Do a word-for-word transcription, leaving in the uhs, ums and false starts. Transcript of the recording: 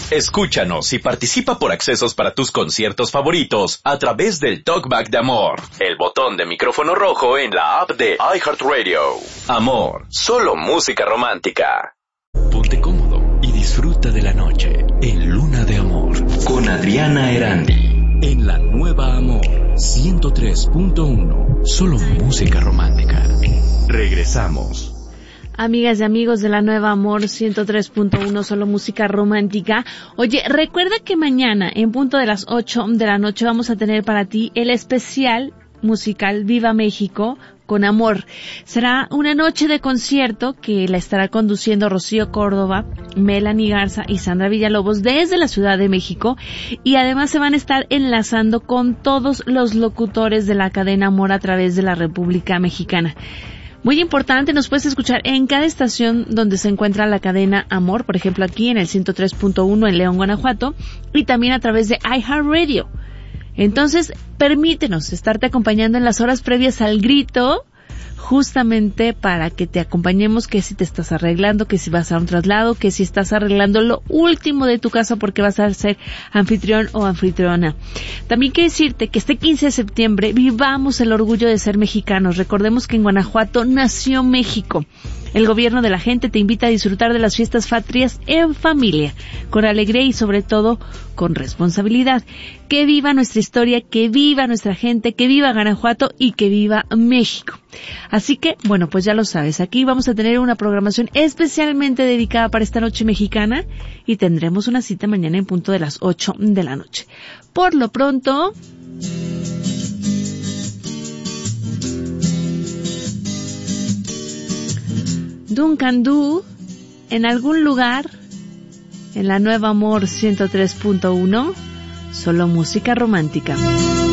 Escúchanos y participa por accesos para tus conciertos favoritos a través del Talkback de Amor, el botón de micrófono rojo en la app de iHeartRadio. Amor, solo música romántica. Ponte cómodo y disfruta de la noche en Luna de Amor con Adriana Erandi en la nueva Amor ciento tres punto uno. Solo música romántica. Regresamos. Amigas y amigos de la nueva Amor ciento tres punto uno, solo música romántica. Oye, recuerda que mañana, en punto de las ocho de la noche, vamos a tener para ti el especial musical Viva México con Amor. Será una noche de concierto que la estará conduciendo Rocío Córdoba, Melanie Garza y Sandra Villalobos desde la Ciudad de México, y además se van a estar enlazando con todos los locutores de la cadena Amor a través de la República Mexicana. Muy importante, nos puedes escuchar en cada estación donde se encuentra la cadena Amor, por ejemplo aquí en el ciento tres punto uno en León, Guanajuato, y también a través de iHeartRadio. Entonces, permítenos estarte acompañando en las horas previas al grito, justamente para que te acompañemos, que si te estás arreglando, que si vas a un traslado, que si estás arreglando lo último de tu casa porque vas a ser anfitrión o anfitriona. También quiero decirte que este quince de septiembre vivamos el orgullo de ser mexicanos. Recordemos que en Guanajuato nació México. El gobierno de la gente te invita a disfrutar de las fiestas patrias en familia, con alegría y sobre todo con responsabilidad. Que viva nuestra historia, que viva nuestra gente, que viva Guanajuato y que viva México. Así que, bueno, pues ya lo sabes, aquí vamos a tener una programación especialmente dedicada para esta noche mexicana y tendremos una cita mañana en punto de las ocho de la noche. Por lo pronto, Duncan Du, en algún lugar, en la nueva Amor ciento tres punto uno, solo música romántica.